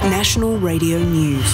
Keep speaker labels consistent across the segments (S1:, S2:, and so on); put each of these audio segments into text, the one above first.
S1: National Radio News.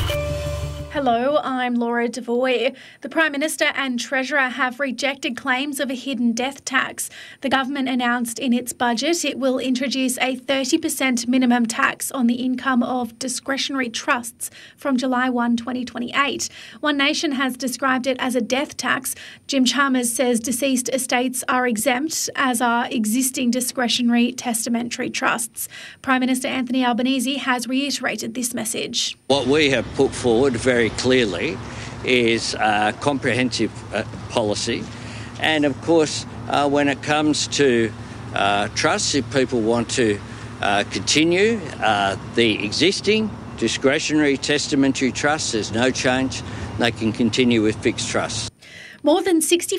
S2: Hello, I'm Laura Devoy. The Prime Minister and Treasurer have rejected claims of a hidden death tax. The government announced in its budget it will introduce a 30% minimum tax on the income of discretionary trusts from July 1, 2028. One Nation has described it as a death tax. Jim Chalmers says deceased estates are exempt, as are existing discretionary testamentary trusts. Prime Minister Anthony Albanese has reiterated this message.
S3: What we have put forward very clearly is a comprehensive policy, and of course when it comes to trusts, if people want to continue the existing discretionary testamentary trusts, there's no change. They can continue with fixed trusts.
S2: More than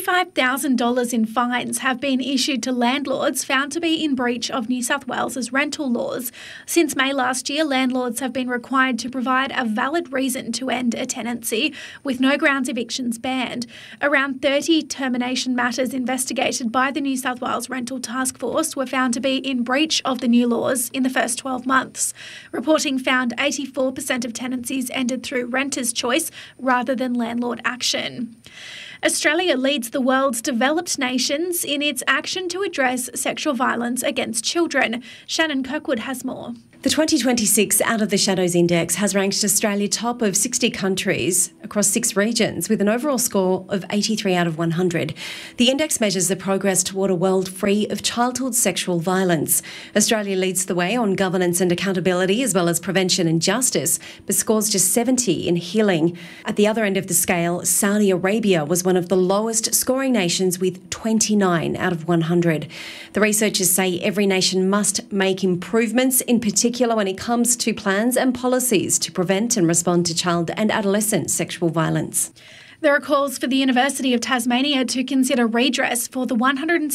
S2: $65,000 in fines have been issued to landlords found to be in breach of New South Wales's rental laws. Since May last year, landlords have been required to provide a valid reason to end a tenancy, with no grounds evictions banned. Around 30 termination matters investigated by the New South Wales Rental Task Force were found to be in breach of the new laws in the first 12 months. Reporting found 84% of tenancies ended through renters' choice rather than landlord action. Australia leads the world's developed nations in its action to address sexual violence against children. Shannon Kirkwood has more.
S4: The 2026 Out of the Shadows Index has ranked Australia top of 60 countries across 6 regions with an overall score of 83 out of 100. The index measures the progress toward a world free of childhood sexual violence. Australia leads the way on governance and accountability as well as prevention and justice, but scores just 70 in healing. At the other end of the scale, Saudi Arabia was one of the lowest scoring nations with 29 out of 100. The researchers say every nation must make improvements, in particular when it comes to plans and policies to prevent and respond to child and adolescent sexual violence.
S2: There are calls for the University of Tasmania to consider redress for the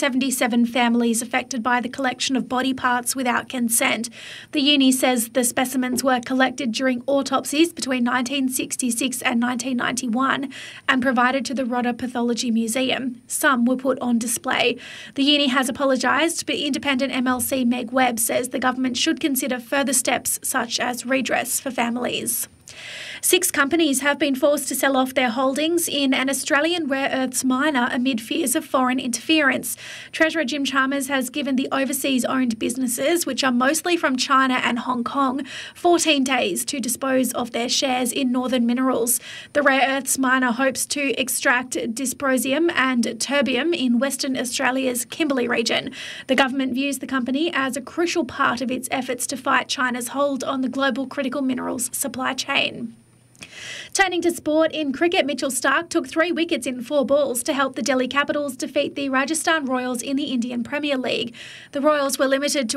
S2: 177 families affected by the collection of body parts without consent. The uni says the specimens were collected during autopsies between 1966 and 1991 and provided to the Rodder Pathology Museum. Some were put on display. The uni has apologised, but independent MLC Meg Webb says the government should consider further steps such as redress for families. 6 companies have been forced to sell off their holdings in an Australian rare earths miner amid fears of foreign interference. Treasurer Jim Chalmers has given the overseas-owned businesses, which are mostly from China and Hong Kong, 14 days to dispose of their shares in Northern Minerals. The rare earths miner hopes to extract dysprosium and terbium in Western Australia's Kimberley region. The government views the company as a crucial part of its efforts to fight China's hold on the global critical minerals supply chain. Turning to sport, in cricket, Mitchell Starc took 3 wickets in 4 balls to help the Delhi Capitals defeat the Rajasthan Royals in the Indian Premier League. The Royals were limited to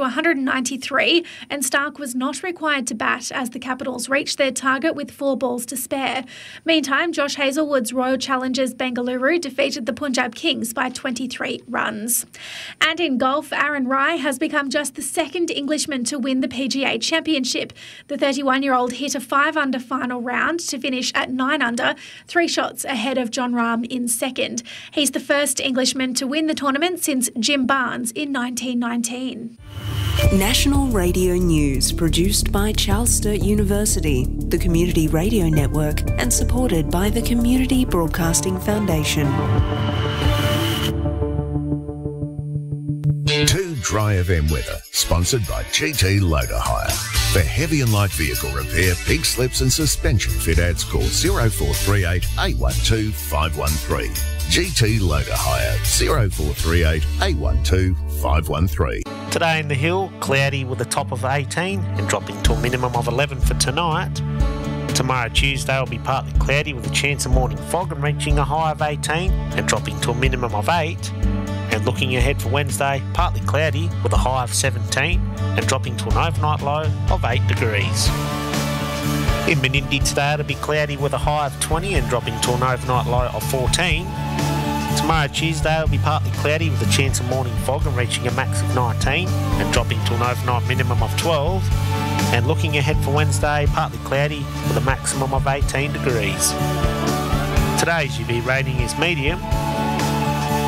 S2: 193 and Starc was not required to bat as the Capitals reached their target with 4 balls to spare. Meantime, Josh Hazlewood's Royal Challengers Bengaluru defeated the Punjab Kings by 23 runs. And in golf, Aaron Rai has become just the second Englishman to win the PGA Championship. The 31-year-old hit a 5-under final round to finish at 9 under, 3 shots ahead of Jon Rahm in second. He's the first Englishman to win the tournament since Jim Barnes in 1919.
S1: National Radio News, produced by Charles Sturt University, the Community Radio Network, and supported by the Community Broadcasting Foundation.
S5: Too Dry FM weather, sponsored by GT Loader Hire. For heavy and light vehicle repair, pig slips and suspension fit outs, call 0438 812 513. GT Loader Hire, 0438 812 513.
S6: Today in the Hill, cloudy with a top of 18 and dropping to a minimum of 11 for tonight. Tomorrow, Tuesday, will be partly cloudy with a chance of morning fog and reaching a high of 18 and dropping to a minimum of 8. And looking ahead for Wednesday, partly cloudy with a high of 17 and dropping to an overnight low of 8 degrees. In Menindee today, it'll be cloudy with a high of 20 and dropping to an overnight low of 14. Tomorrow, Tuesday, it'll be partly cloudy with a chance of morning fog and reaching a max of 19 and dropping to an overnight minimum of 12. And looking ahead for Wednesday, partly cloudy with a maximum of 18 degrees. Today's UV rating is medium.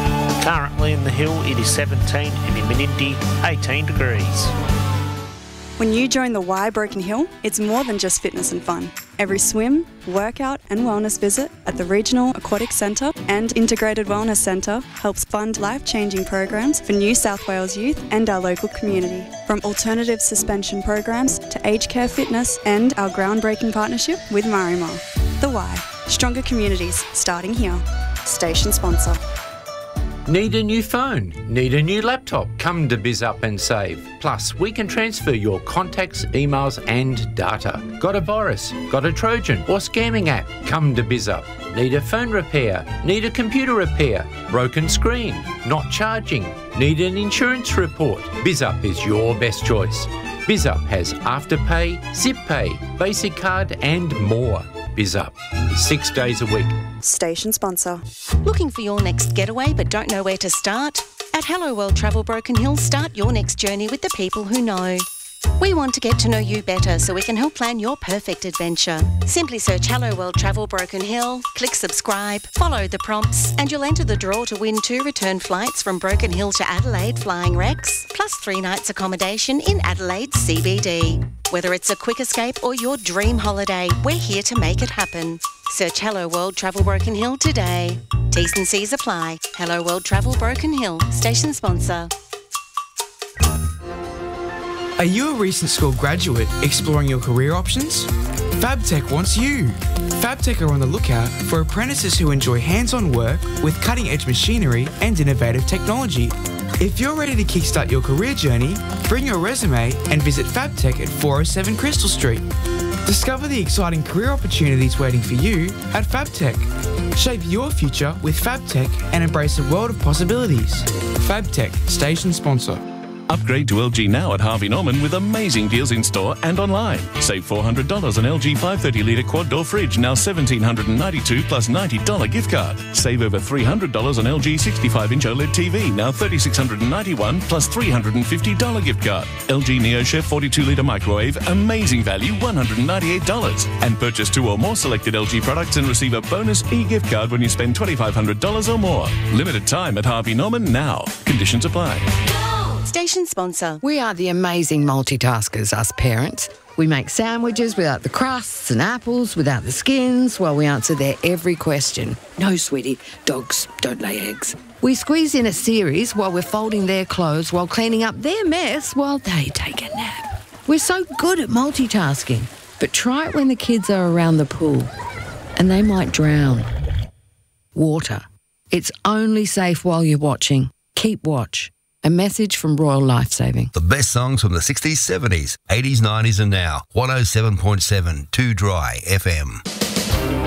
S6: Currently in the Hill it is 17 and in Menindee 18 degrees.
S7: When you join the Y Broken Hill, it's more than just fitness and fun. Every swim, workout and wellness visit at the Regional Aquatic Centre and Integrated Wellness Centre helps fund life-changing programs for New South Wales youth and our local community. From alternative suspension programs to aged care fitness and our groundbreaking partnership with Marimar. The Y. Stronger communities starting here. Station sponsor.
S8: Need a new phone? Need a new laptop? Come to BizUp and save. Plus, we can transfer your contacts, emails and data. Got a virus? Got a Trojan or scamming app? Come to BizUp. Need a phone repair? Need a computer repair? Broken screen? Not charging? Need an insurance report? BizUp is your best choice. BizUp has Afterpay, ZipPay, Basic Card and more. BizUp, 6 days a week.
S7: Station sponsor.
S9: Looking for your next getaway but don't know where to start? At Hello World Travel Broken Hill, start your next journey with the people who know. We want to get to know you better so we can help plan your perfect adventure. Simply search Hello World Travel Broken Hill, click subscribe, follow the prompts, and you'll enter the draw to win 2 return flights from Broken Hill to Adelaide flying Rex, plus 3 nights accommodation in Adelaide CBD. Whether it's a quick escape or your dream holiday, we're here to make it happen. Search Hello World Travel Broken Hill today. T's and C's apply. Hello World Travel Broken Hill, station sponsor.
S10: Are you a recent school graduate exploring your career options? FabTech wants you. FabTech are on the lookout for apprentices who enjoy hands-on work with cutting-edge machinery and innovative technology. If you're ready to kickstart your career journey, bring your resume and visit FabTech at 407 Crystal Street. Discover the exciting career opportunities waiting for you at FabTech. Shape your future with FabTech and embrace a world of possibilities. FabTech, station sponsor.
S11: Upgrade to LG now at Harvey Norman with amazing deals in store and online. Save $400 on LG 530-litre quad-door fridge, now $1,792 plus $90 gift card. Save over $300 on LG 65-inch OLED TV, now $3,691 plus $350 gift card. LG NeoChef 42-litre microwave, amazing value, $198. And purchase 2 or more selected LG products and receive a bonus e-gift card when you spend $2,500 or more. Limited time at Harvey Norman now. Conditions apply.
S9: Station sponsor.
S12: We are the amazing multitaskers, us parents. We make sandwiches without the crusts and apples without the skins while we answer their every question. No, sweetie, dogs don't lay eggs. We squeeze in a series while we're folding their clothes while cleaning up their mess while they take a nap. We're so good at multitasking, but try it when the kids are around the pool and they might drown. Water. It's only safe while you're watching. Keep watch. A message from Royal Lifesaving.
S13: The best songs from the 60s, 70s, 80s, 90s and now. 107.7 2 Dry FM.